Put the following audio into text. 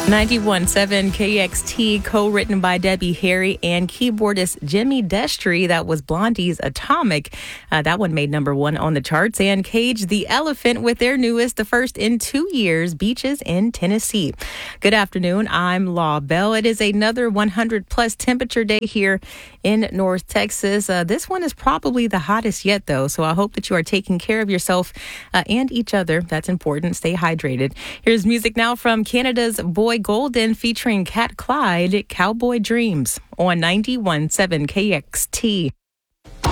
91.7 KXT, co-written by Debbie Harry and keyboardist Jimmy Destry. That was Blondie's Atomic. That one made number one on the charts. And Cage the Elephant with their newest, the first in 2 years, Beaches in Tennessee. Good afternoon. I'm Law Bell. It is another 100-plus temperature day here in North Texas. This one is probably the hottest yet, though, so I hope that you are taking care of yourself and each other. That's important. Stay hydrated. Here's music now from Canada's Boy Golden featuring Cat Clyde, Cowboy Dreams on 91.7 KXT.